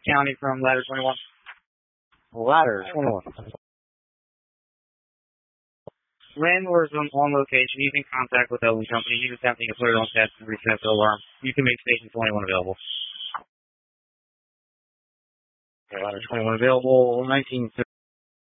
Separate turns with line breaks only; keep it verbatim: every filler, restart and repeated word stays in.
County from Ladder twenty-one.
Ladder twenty-one.
Landlord's on, on location. He's in contact with the company. He's attempting to put it on test and reset the alarm. You can make station twenty-one available.
Okay, Ladder twenty-one available. nineteen